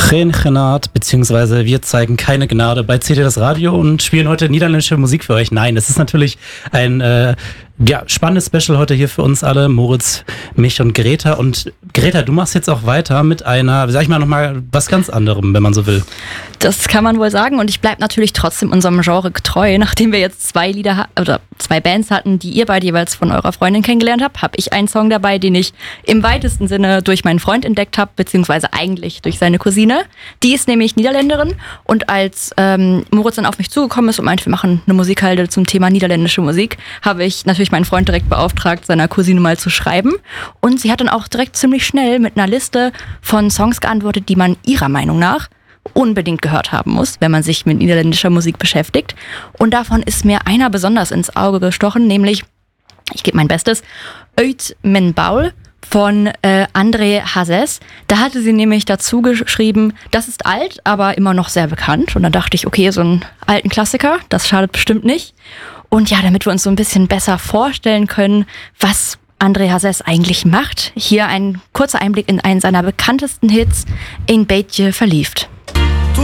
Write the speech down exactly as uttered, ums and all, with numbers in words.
Geen Genade, beziehungsweise wir zeigen keine Gnade bei C D das Radio und spielen heute niederländische Musik für euch. Nein, es ist natürlich ein äh, ja, spannendes Special heute hier für uns alle, Moritz, mich und Greta. Und Greta, du machst jetzt auch weiter mit einer, sag ich mal, nochmal was ganz anderem, wenn man so will. Das kann man wohl sagen und ich bleibe natürlich trotzdem unserem Genre getreu. Nachdem wir jetzt zwei Lieder ha- oder zwei Bands hatten, die ihr beide jeweils von eurer Freundin kennengelernt habt, habe ich einen Song dabei, den ich im weitesten Sinne durch meinen Freund entdeckt habe, beziehungsweise eigentlich durch seine Cousine. Die ist nämlich Niederländerin und als ähm, Moritz dann auf mich zugekommen ist und meinte, wir machen eine Musikhalde zum Thema niederländische Musik, habe ich natürlich meinen Freund direkt beauftragt, seiner Cousine mal zu schreiben. Und sie hat dann auch direkt ziemlich schnell mit einer Liste von Songs geantwortet, die man ihrer Meinung nach unbedingt gehört haben muss, wenn man sich mit niederländischer Musik beschäftigt. Und davon ist mir einer besonders ins Auge gestochen, nämlich, ich gebe mein Bestes, Uit men Baul von äh, André Hazes. Da hatte sie nämlich dazu geschrieben, das ist alt, aber immer noch sehr bekannt. Und da dachte ich, okay, so einen alten Klassiker, das schadet bestimmt niet. Und ja, damit wir uns so ein bisschen besser vorstellen können, was André Hazes eigentlich macht, hier ein kurzer Einblick in einen seiner bekanntesten Hits, Een beetje verliefd.